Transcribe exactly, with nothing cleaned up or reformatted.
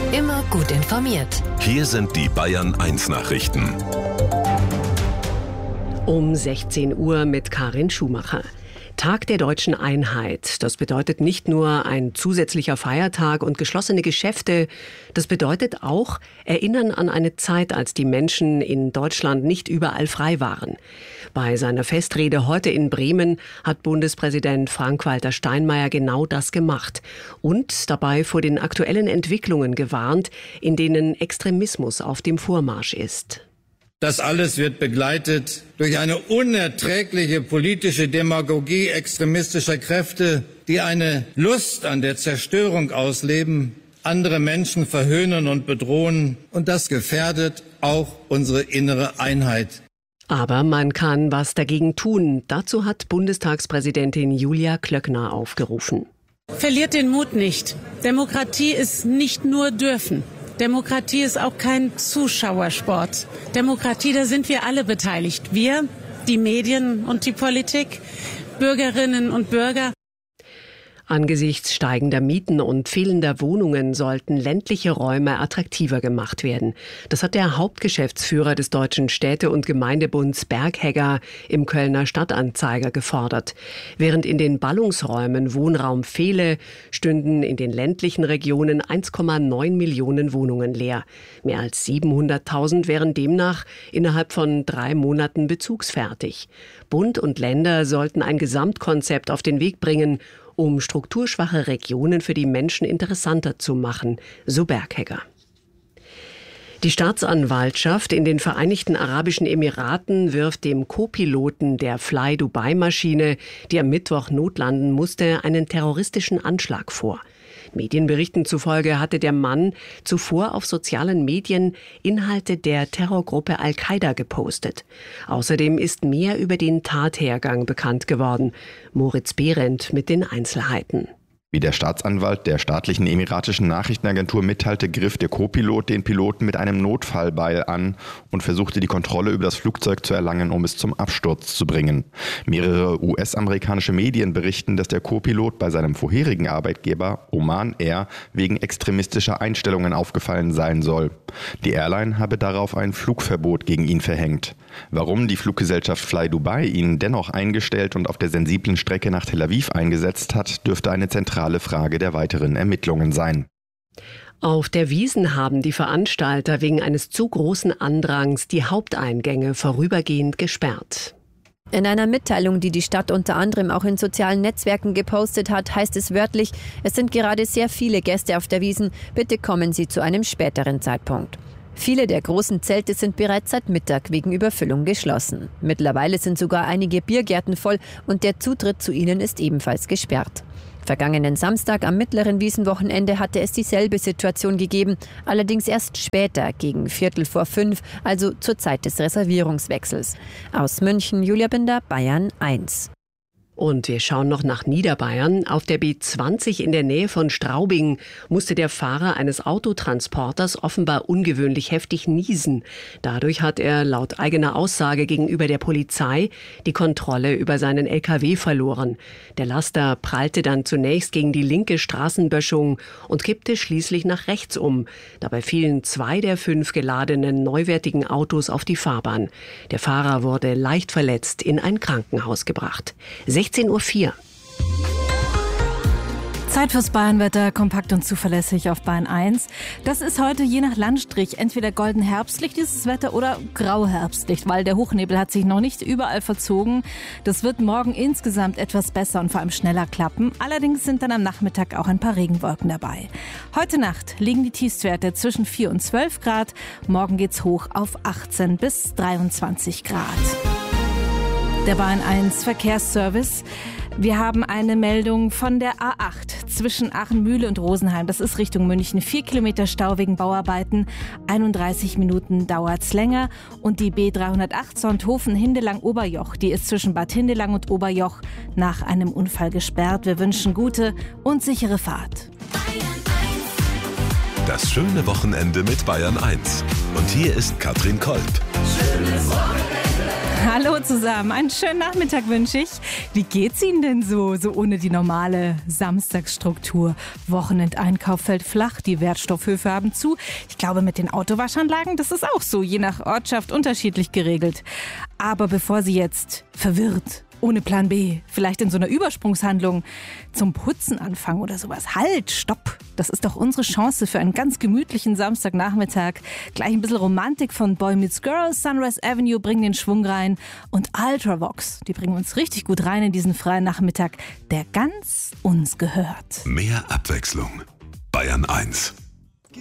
Immer gut informiert. Hier sind die Bayern eins Nachrichten. Um sechzehn Uhr mit Karin Schumacher. Tag der deutschen Einheit. Das bedeutet nicht nur ein zusätzlicher Feiertag und geschlossene Geschäfte. Das bedeutet auch Erinnern an eine Zeit, als die Menschen in Deutschland nicht überall frei waren. Bei seiner Festrede heute in Bremen hat Bundespräsident Frank-Walter Steinmeier genau das gemacht und dabei vor den aktuellen Entwicklungen gewarnt, in denen Extremismus auf dem Vormarsch ist. Das alles wird begleitet durch eine unerträgliche politische Demagogie extremistischer Kräfte, die eine Lust an der Zerstörung ausleben, andere Menschen verhöhnen und bedrohen. Und das gefährdet auch unsere innere Einheit. Aber man kann was dagegen tun. Dazu hat Bundestagspräsidentin Julia Klöckner aufgerufen. Verliert den Mut nicht. Demokratie ist nicht nur dürfen. Demokratie ist auch kein Zuschauersport. Demokratie, da sind wir alle beteiligt. Wir, die Medien und die Politik, Bürgerinnen und Bürger. Angesichts steigender Mieten und fehlender Wohnungen sollten ländliche Räume attraktiver gemacht werden. Das hat der Hauptgeschäftsführer des Deutschen Städte- und Gemeindebunds Berghegger im Kölner Stadtanzeiger gefordert. Während in den Ballungsräumen Wohnraum fehle, stünden in den ländlichen Regionen eins Komma neun Millionen Wohnungen leer. Mehr als siebenhunderttausend wären demnach innerhalb von drei Monaten bezugsfertig. Bund und Länder sollten ein Gesamtkonzept auf den Weg bringen, um strukturschwache Regionen für die Menschen interessanter zu machen, so Berghegger. Die Staatsanwaltschaft in den Vereinigten Arabischen Emiraten wirft dem Co-Piloten der Fly-Dubai-Maschine, die am Mittwoch notlanden musste, einen terroristischen Anschlag vor. Medienberichten zufolge hatte der Mann zuvor auf sozialen Medien Inhalte der Terrorgruppe Al-Qaida gepostet. Außerdem ist mehr über den Tathergang bekannt geworden. Moritz Behrendt mit den Einzelheiten. Wie der Staatsanwalt der staatlichen emiratischen Nachrichtenagentur mitteilte, griff der Co-Pilot den Piloten mit einem Notfallbeil an und versuchte die Kontrolle über das Flugzeug zu erlangen, um es zum Absturz zu bringen. Mehrere U S-amerikanische Medien berichten, dass der Co-Pilot bei seinem vorherigen Arbeitgeber Oman Air wegen extremistischer Einstellungen aufgefallen sein soll. Die Airline habe darauf ein Flugverbot gegen ihn verhängt. Warum die Fluggesellschaft Fly Dubai ihn dennoch eingestellt und auf der sensiblen Strecke nach Tel Aviv eingesetzt hat, dürfte eine zentrale Frage der weiteren Ermittlungen sein. Auf der Wiesn haben die Veranstalter wegen eines zu großen Andrangs die Haupteingänge vorübergehend gesperrt. In einer Mitteilung, die die Stadt unter anderem auch in sozialen Netzwerken gepostet hat, heißt es wörtlich, es sind gerade sehr viele Gäste auf der Wiesn, bitte kommen Sie zu einem späteren Zeitpunkt. Viele der großen Zelte sind bereits seit Mittag wegen Überfüllung geschlossen. Mittlerweile sind sogar einige Biergärten voll und der Zutritt zu ihnen ist ebenfalls gesperrt. Vergangenen Samstag am mittleren Wiesnwochenende hatte es dieselbe Situation gegeben, allerdings erst später, gegen Viertel vor fünf, also zur Zeit des Reservierungswechsels. Aus München, Julia Binder, Bayern eins. Und wir schauen noch nach Niederbayern. Auf der B zwanzig in der Nähe von Straubing musste der Fahrer eines Autotransporters offenbar ungewöhnlich heftig niesen. Dadurch hat er laut eigener Aussage gegenüber der Polizei die Kontrolle über seinen L K W verloren. Der Laster prallte dann zunächst gegen die linke Straßenböschung und kippte schließlich nach rechts um. Dabei fielen zwei der fünf geladenen neuwertigen Autos auf die Fahrbahn. Der Fahrer wurde leicht verletzt in ein Krankenhaus gebracht. sechzehn Uhr vier. Zeit fürs Bayernwetter, kompakt und zuverlässig auf Bayern eins. Das ist heute je nach Landstrich entweder golden herbstlich dieses Wetter oder grau herbstlich, weil der Hochnebel hat sich noch nicht überall verzogen. Das wird morgen insgesamt etwas besser und vor allem schneller klappen. Allerdings sind dann am Nachmittag auch ein paar Regenwolken dabei. Heute Nacht liegen die Tiefstwerte zwischen vier und zwölf Grad. Morgen geht's hoch auf achtzehn bis dreiundzwanzig Grad. Der Bayern eins Verkehrsservice. Wir haben eine Meldung von der A acht zwischen Aachen-Mühle und Rosenheim. Das ist Richtung München. Vier Kilometer Stau wegen Bauarbeiten. einunddreißig Minuten dauert's länger. Und die B dreihundertacht Sonthofen-Hindelang-Oberjoch, die ist zwischen Bad Hindelang und Oberjoch nach einem Unfall gesperrt. Wir wünschen gute und sichere Fahrt. Das schöne Wochenende mit Bayern eins. Und hier ist Katrin Kolb. Schönes Wochenende. Hallo zusammen, einen schönen Nachmittag wünsche ich. Wie geht's Ihnen denn so, so ohne die normale Samstagsstruktur? Wochenendeinkauf fällt flach, die Wertstoffhöfe haben zu. Ich glaube, mit den Autowaschanlagen, das ist auch so, je nach Ortschaft unterschiedlich geregelt. Aber bevor Sie jetzt verwirrt, ohne Plan B, vielleicht in so einer Übersprungshandlung zum Putzen anfangen oder sowas. Halt, stopp! Das ist doch unsere Chance für einen ganz gemütlichen Samstagnachmittag. Gleich ein bisschen Romantik von Boy Meets Girl, Sunrise Avenue bringen den Schwung rein und Ultravox, die bringen uns richtig gut rein in diesen freien Nachmittag, der ganz uns gehört. Mehr Abwechslung. Bayern eins.